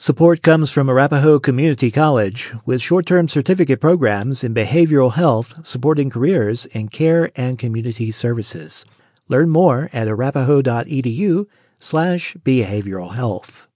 Support comes from Arapahoe Community College with short-term certificate programs in behavioral health supporting careers in care and community services. Learn more at arapahoe.edu/behavioral health.